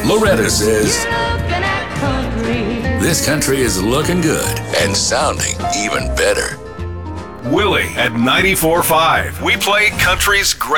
Loretta says, this country is looking good and sounding even better. Willie at 94.5. We play country's great.